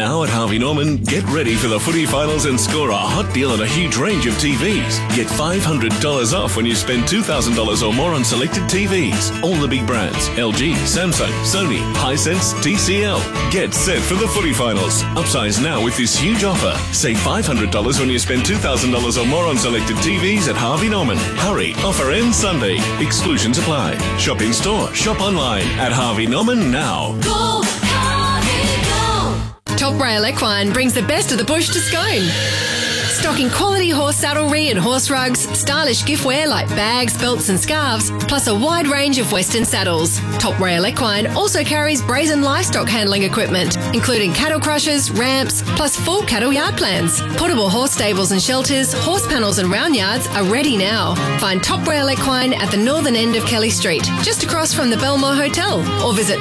Now at Harvey Norman, get ready for the footy finals and score a hot deal on a huge range of TVs. Get $500 off when you spend $2,000 or more on selected TVs. All the big brands: LG, Samsung, Sony, Hisense, TCL. Get set for the footy finals. Upsize now with this huge offer. Save $500 when you spend $2,000 or more on selected TVs at Harvey Norman. Hurry, offer ends Sunday. Exclusions apply. Shop in store, shop online at Harvey Norman now. Go, Harvey, go! Top Rail Equine brings the best of the bush to Scone. Stocking quality horse saddlery and horse rugs, stylish giftware like bags, belts and scarves, plus a wide range of Western saddles. Top Rail Equine also carries brazen livestock handling equipment, including cattle crushers, ramps, plus full cattle yard plans. Portable horse stables and shelters, horse panels and round yards are ready now. Find Top Rail Equine at the northern end of Kelly Street, just across from the Belmore Hotel, or visit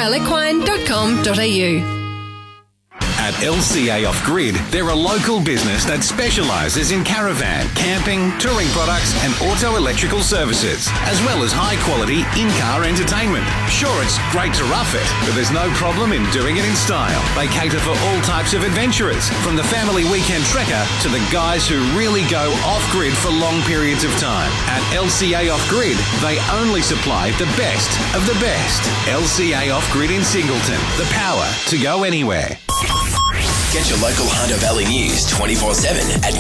toprailequine.com.au. At LCA Off Grid, they're a local business that specialises in caravan, camping, touring products and auto electrical services, as well as high-quality in-car entertainment. Sure, it's great to rough it, but there's no problem in doing it in style. They cater for all types of adventurers, from the family weekend trekker to the guys who really go off-grid for long periods of time. At LCA Off Grid, they only supply the best of the best. LCA Off Grid in Singleton, the power to go anywhere. Get your local Hunter Valley news 24/7 at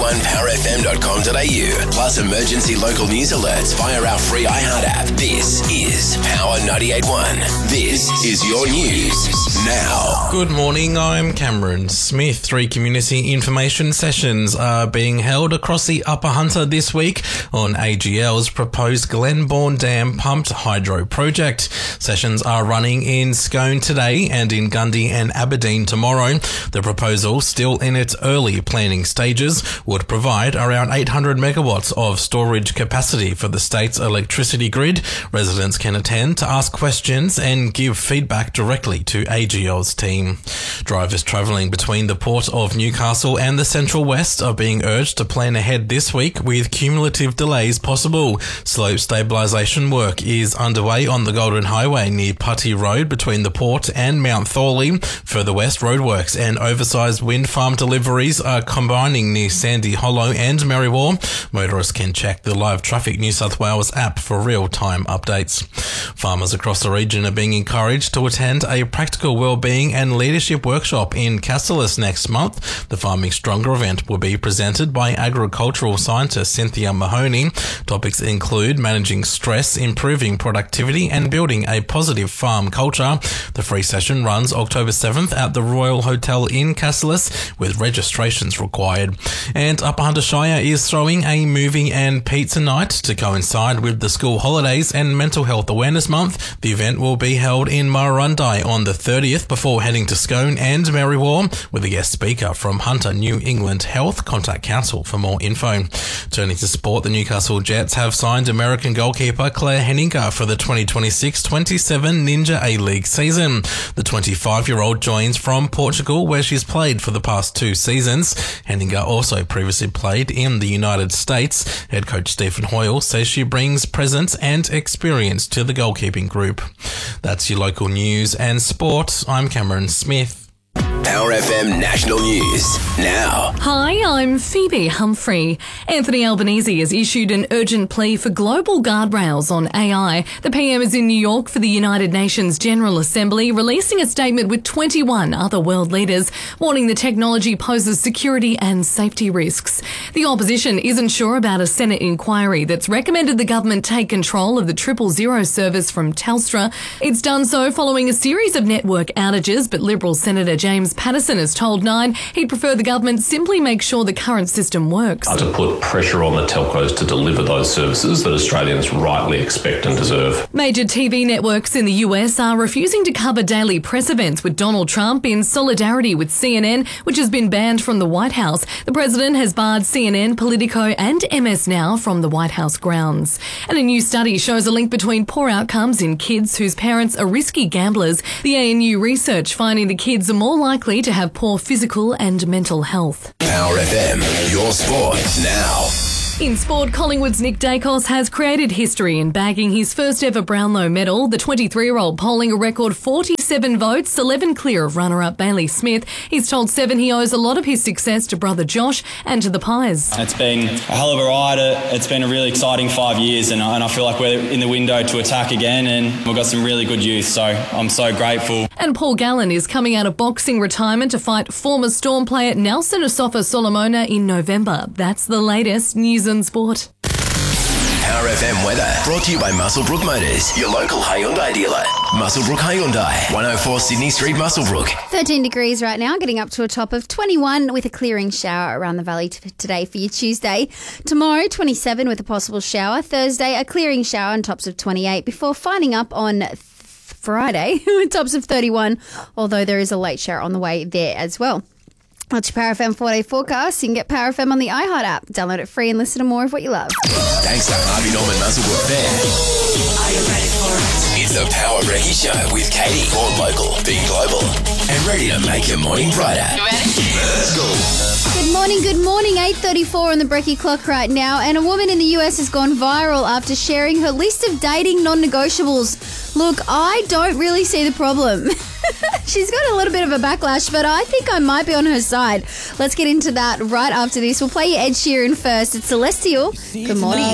981powerfm.com.au. Plus emergency local news alerts via our free iHeart app. This is Power 98.1. This is your news now. Good morning, I'm Cameron Smith. 3 community information sessions are being held across the Upper Hunter this week on AGL's proposed Glenbourne Dam pumped hydro project. Sessions are running in Scone today and in Gundy and Aberdeen tomorrow. The proposal, still in its early planning stages, would provide around 800 megawatts of storage capacity for the state's electricity grid. Residents can attend to ask questions and give feedback directly to AGL's team. Drivers travelling between the Port of Newcastle and the Central West are being urged to plan ahead this week with cumulative delays possible. Slope stabilisation work is underway on the Golden Highway near Putty Road between the Port and Mount Thorley. Further west, roadworks and oversized wind farm deliveries are combining near Sandy Hollow and Merriwar. Motorists can check the Live Traffic New South Wales app for real-time updates. Farmers across the region are being encouraged to attend a practical wellbeing and leadership workshop in Cassilis next month. The Farming Stronger event will be presented by agricultural scientist Cynthia Mahoney. Topics include managing stress, improving productivity and building a positive farm culture. The free session runs October 7th at the Royal Hotel in Cassilis, with registrations required. And Upper Hunter Shire is throwing a movie and pizza night to coincide with the school holidays and Mental Health Awareness Month. The event will be held in Murrurundi on the 30th before heading to Scone and Merriwar with a guest speaker from Hunter New England Health. Contact Council for more info. Turning to sport, the Newcastle Jets have signed American goalkeeper Claire Henninger for the 2026-27 Ninja A-League season. The 25-year-old joins from Portugal, where she's played for the past 2 seasons. Henninger also previously played in the United States. Head coach Stephen Hoyle says she brings presence and experience to the goalkeeping group. That's your local news and sport. I'm Cameron Smith. Power FM National News now. Hi, I'm Phoebe Humphrey. Anthony Albanese has issued an urgent plea for global guardrails on AI. The PM is in New York for the United Nations General Assembly, releasing a statement with 21 other world leaders, warning the technology poses security and safety risks. The opposition isn't sure about a Senate inquiry that's recommended the government take control of the 000 service from Telstra. It's done so following a series of network outages, but Liberal Senator James Patterson has told Nine he'd prefer the government simply make sure the current system works. To put pressure on the telcos to deliver those services that Australians rightly expect and deserve. Major TV networks in the US are refusing to cover daily press events with Donald Trump in solidarity with CNN, which has been banned from the White House. The president has barred CNN, Politico and MS Now from the White House grounds. And a new study shows a link between poor outcomes in kids whose parents are risky gamblers. The ANU research finding the kids are more likely to have poor physical and mental health. Power FM, your sport now. In sport, Collingwood's Nick Dacos has created history in bagging his first ever Brownlow medal. The 23-year-old polling a record 46 27 votes, 11 clear of runner-up Bailey Smith. He's told Seven he owes a lot of his success to brother Josh and to the Pies. It's been a hell of a ride. It's been a really exciting 5 years, and I feel like we're in the window to attack again, and we've got some really good youth, so I'm so grateful. And Paul Gallen is coming out of boxing retirement to fight former Storm player Nelson Asafa Solomona in November. That's the latest news and sport. Power FM weather brought to you by Muswellbrook Motors, your local Hyundai dealer. Muswellbrook Hyundai, 104 Sydney Street, Muswellbrook. 13 degrees right now, getting up to a top of 21 with a clearing shower around the valley today for your Tuesday. Tomorrow, 27 with a possible shower. Thursday, a clearing shower and tops of 28 before finding up on Friday with tops of 31, although there is a late shower on the way there as well. Watch your Power FM 4-day forecast. You can get Power FM on the iHeart app. Download it free and listen to more of what you love. Thanks to Harvey Norman Muswellbrook Fair. Are you ready for it? It's the Power Brekkie Show with Katie. Born local, being global, and ready to make your morning brighter. You ready? Let's go. Good morning. 8:34 on the Brekkie clock right now. And a woman in the US has gone viral after sharing her list of dating non-negotiables. Look, I don't really see the problem. She's got a little bit of a backlash, but I think I might be on her side. Let's get into that right after this. We'll play you Ed Sheeran first. It's Celestial. Good morning.